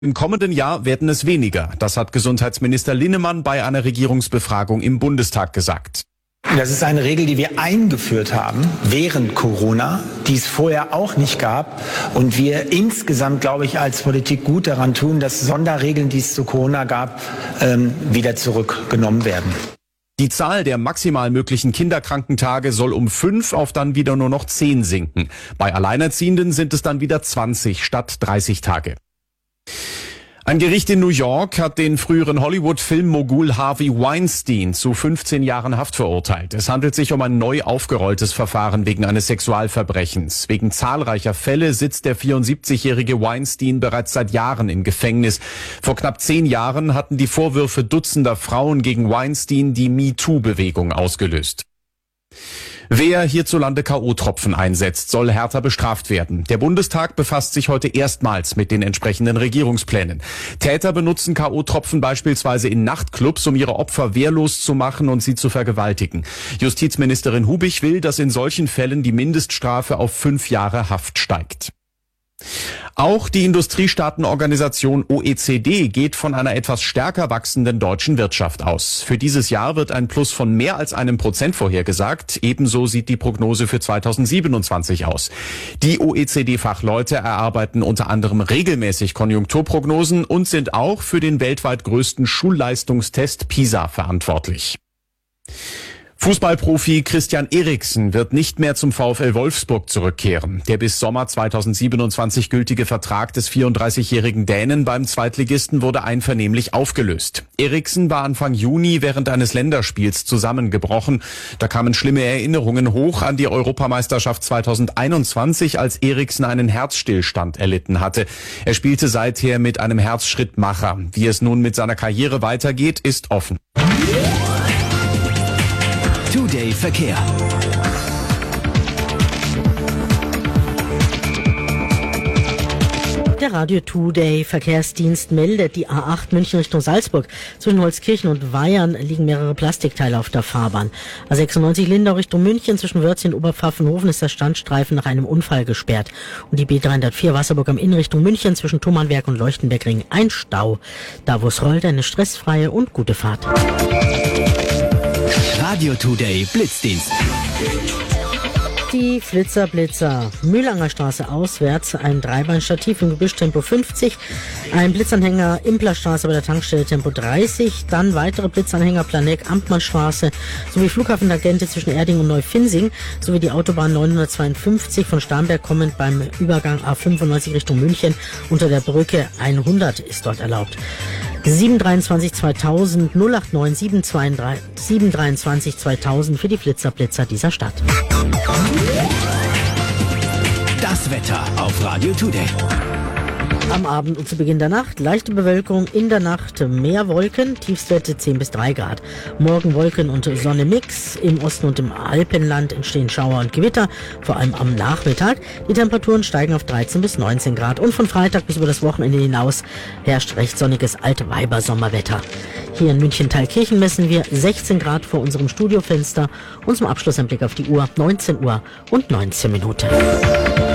Im kommenden Jahr werden es weniger. Das hat Gesundheitsminister Linnemann bei einer Regierungsbefragung im Bundestag gesagt. Das ist eine Regel, die wir eingeführt haben während Corona, die es vorher auch nicht gab. Und wir insgesamt, glaube ich, als Politik gut daran tun, dass Sonderregeln, die es zu Corona gab, wieder zurückgenommen werden. Die Zahl der maximal möglichen Kinderkrankentage soll um 5 auf dann wieder nur noch 10 sinken. Bei Alleinerziehenden sind es dann wieder 20 statt 30 Tage. Ein Gericht in New York hat den früheren Hollywood-Filmmogul Harvey Weinstein zu 15 Jahren Haft verurteilt. Es handelt sich um ein neu aufgerolltes Verfahren wegen eines Sexualverbrechens. Wegen zahlreicher Fälle sitzt der 74-jährige Weinstein bereits seit Jahren im Gefängnis. Vor knapp 10 Jahren hatten die Vorwürfe dutzender Frauen gegen Weinstein die MeToo-Bewegung ausgelöst. Wer hierzulande K.O.-Tropfen einsetzt, soll härter bestraft werden. Der Bundestag befasst sich heute erstmals mit den entsprechenden Regierungsplänen. Täter benutzen K.O.-Tropfen beispielsweise in Nachtclubs, um ihre Opfer wehrlos zu machen und sie zu vergewaltigen. Justizministerin Hubich will, dass in solchen Fällen die Mindeststrafe auf 5 Jahre Haft steigt. Auch die Industriestaatenorganisation OECD geht von einer etwas stärker wachsenden deutschen Wirtschaft aus. Für dieses Jahr wird ein Plus von mehr als 1% vorhergesagt. Ebenso sieht die Prognose für 2027 aus. Die OECD-Fachleute erarbeiten unter anderem regelmäßig Konjunkturprognosen und sind auch für den weltweit größten Schulleistungstest PISA verantwortlich. Fußballprofi Christian Eriksen wird nicht mehr zum VfL Wolfsburg zurückkehren. Der bis Sommer 2027 gültige Vertrag des 34-jährigen Dänen beim Zweitligisten wurde einvernehmlich aufgelöst. Eriksen war Anfang Juni während eines Länderspiels zusammengebrochen. Da kamen schlimme Erinnerungen hoch an die Europameisterschaft 2021, als Eriksen einen Herzstillstand erlitten hatte. Er spielte seither mit einem Herzschrittmacher. Wie es nun mit seiner Karriere weitergeht, ist offen. Today Verkehr. Der Radio Today Verkehrsdienst meldet, die A8 München Richtung Salzburg. Zwischen Holzkirchen und Weyern liegen mehrere Plastikteile auf der Fahrbahn. A96 Lindau Richtung München zwischen Wörzchen und Oberpfaffenhofen ist der Standstreifen nach einem Unfall gesperrt. Und die B304 Wasserburg am Inn Richtung München zwischen Thomannwerk und Leuchtenbergring ein Stau. Da wo es rollt, eine stressfreie und gute Fahrt. Radio Today Blitzdienst. Die Flitzer. Mühlanger Straße auswärts, ein Dreibeinstativ im Gebüsch Tempo 50, ein Blitzanhänger Implerstraße bei der Tankstelle Tempo 30, dann weitere Blitzanhänger Planeck Amtmannstraße sowie Flughafentangente zwischen Erding und Neufinsing sowie die Autobahn 952 von Starnberg kommend beim Übergang A95 Richtung München unter der Brücke 100 ist dort erlaubt. 723 2000 089 723 2000 für die Blitzer dieser Stadt. Das Wetter auf Radio Today. Am Abend und zu Beginn der Nacht leichte Bewölkung, in der Nacht mehr Wolken, Tiefstwerte 10 bis 3 Grad. Morgen Wolken und Sonne Mix, im Osten und im Alpenland entstehen Schauer und Gewitter, vor allem am Nachmittag. Die Temperaturen steigen auf 13 bis 19 Grad und von Freitag bis über das Wochenende hinaus herrscht recht sonniges Altweiber-Sommerwetter. Hier in München-Thalkirchen messen wir 16 Grad vor unserem Studiofenster und zum Abschluss ein Blick auf die Uhr, 19 Uhr und 19 Minuten.